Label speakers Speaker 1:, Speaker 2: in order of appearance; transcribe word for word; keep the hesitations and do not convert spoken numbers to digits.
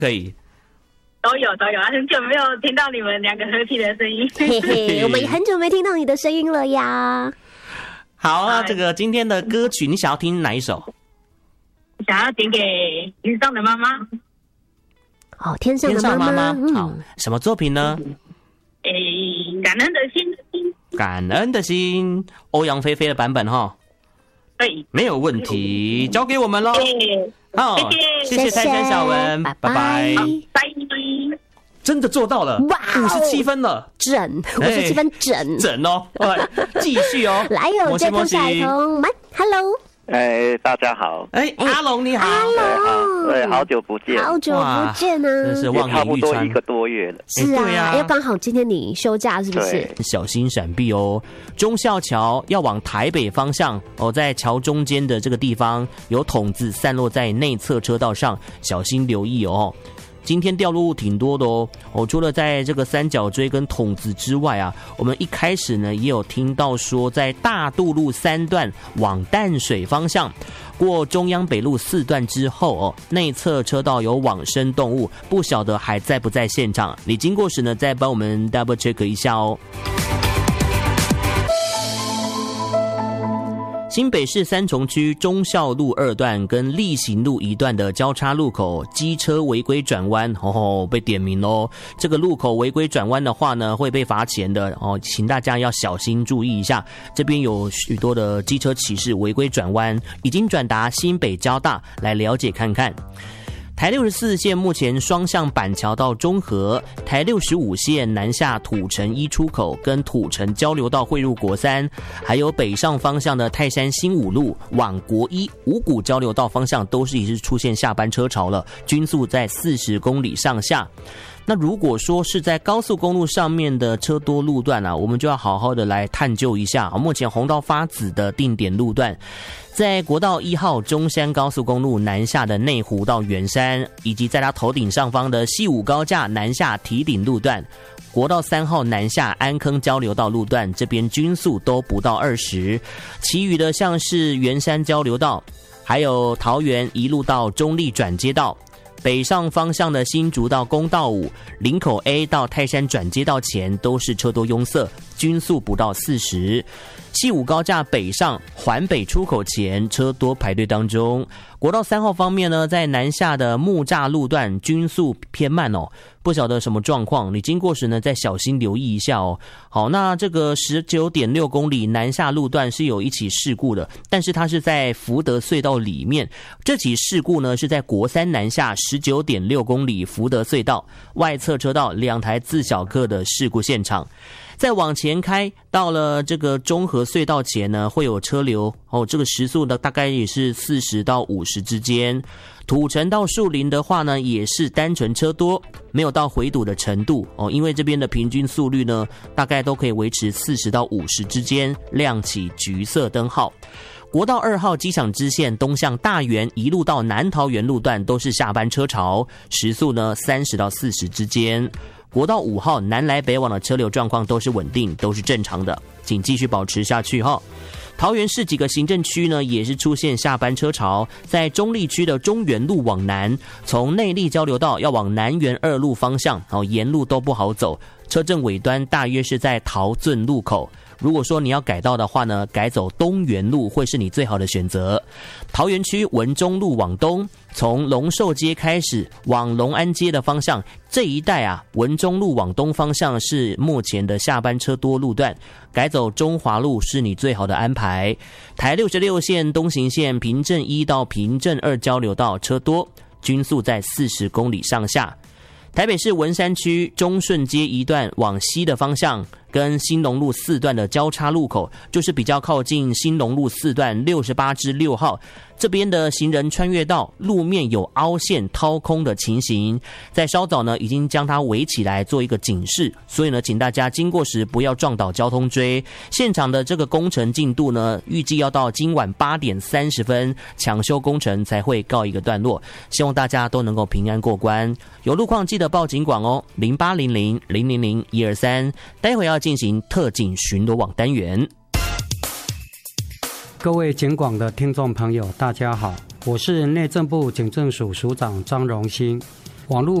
Speaker 1: 可以。
Speaker 2: 都有都有，很久没有听到你们两个合体的声音。
Speaker 3: 嘿嘿，我们也很久没听到你的声音了呀。
Speaker 1: 好啊，这个今天的歌曲你想要听哪一首？
Speaker 2: 想要点给天上的妈妈。
Speaker 3: 哦，天上的妈妈。
Speaker 1: 天上妈妈，好，什么作品呢？
Speaker 2: 诶，感恩的心。
Speaker 1: 感恩的心，欧阳菲菲的版本哈。
Speaker 2: 对，
Speaker 1: 没有问题，交给我们喽。好，谢谢泰山小文，拜拜，
Speaker 2: 拜。
Speaker 1: 真的做到了，
Speaker 3: 哇，
Speaker 1: 五十七分了，
Speaker 3: 整，五十七分整，
Speaker 1: 整哦，继续哦。
Speaker 3: 来有接通下一通，来 ，Hello。
Speaker 4: 哎，大家好！
Speaker 1: 哎，阿龙你好，
Speaker 3: 阿龙，
Speaker 4: 对，好久不见，
Speaker 3: 好久不见呢，
Speaker 1: 真是望眼欲穿，
Speaker 4: 差不多一个多月了。
Speaker 3: 是啊，又刚好今天你休假，是不是？
Speaker 1: 小心闪避哦！忠孝桥要往台北方向哦，在桥中间的这个地方有筒子散落在内侧车道上，小心留意哦。今天掉落物挺多的哦，哦，除了在这个三角锥跟筒子之外啊，我们一开始呢也有听到说，在大渡路三段往淡水方向过中央北路四段之后哦，内侧车道有往生动物，不晓得还在不在现场？你经过时呢，再帮我们 double check 一下哦。新北市三重区忠孝路二段跟力行路一段的交叉路口，机车违规转弯，哦，被点名喽。这个路口违规转弯的话呢，会被罚钱的哦，请大家要小心注意一下。这边有许多的机车骑士违规转弯，已经转达新北交大来了解看看。台六十四线目前双向板桥到中和，台六十五线南下土城一出口跟土城交流道汇入国三，还有北上方向的泰山新五路往国一五股交流道方向都是已经出现下班车潮了，均速在四十公里上下。那如果说是在高速公路上面的车多路段啊，我们就要好好的来探究一下。目前红到发紫的定点路段，在国道一号中山高速公路南下的内湖到圆山，以及在它头顶上方的西武高架南下堤顶路段，国道三号南下安坑交流道路段，这边均速都不到二十。其余的像是圆山交流道，还有桃园一路到中立转接道，北上方向的新竹到公道五，林口 A 到泰山转接道前都是车多拥塞，均速不到四十。西武高架北上环北出口前车多排队当中。国道三号方面呢，在南下的木栅路段均速偏慢哦，不晓得什么状况，你经过时呢再小心留意一下哦。好，那这个 十九点六公里南下路段是有一起事故的，但是它是在福德隧道里面，这起事故呢是在国三南下 十九点六公里福德隧道外侧车道两台自小客的事故现场。再往前开，到了这个中和隧道前呢，会有车流哦，这个时速呢大概也是四十到五十之间。土城到树林的话呢，也是单纯车多，没有到回堵的程度哦，因为这边的平均速率呢，大概都可以维持四十到五十之间，亮起橘色灯号。国道二号机场支线东向大园一路到南桃园路段都是下班车潮，时速呢三十到四十之间。国道五号南来北往的车流状况都是稳定，都是正常的，请继续保持下去哈。桃园市几个行政区呢，也是出现下班车潮，在中坜区的中原路往南，从内坜交流道要往南园二路方向，哦，沿路都不好走，车阵尾端大约是在桃圳路口。如果说你要改道的话呢，改走东园路会是你最好的选择。桃园区文中路往东，从龙寿街开始往龙安街的方向，这一带啊，文中路往东方向是目前的下班车多路段，改走中华路是你最好的安排。台六十六线东行线平镇一到平镇二交流道车多，均速在四十公里上下。台北市文山区中顺街一段往西的方向，跟新隆路四段的交叉路口，就是比较靠近新隆路四段六十八至六号这边的行人穿越道，路面有凹陷掏空的情形，在稍早呢已经将它围起来做一个警示，所以呢，请大家经过时不要撞倒交通锥。现场的这个工程进度呢，预计要到今晚八点三十分抢修工程才会告一个段落，希望大家都能够平安过关。有路况记得报警广哦，零八零零零零零一二三，待会要进行特警巡逻网单元。
Speaker 5: 各位警广的听众朋友大家好，我是内政部警政署署长张荣兴。 网络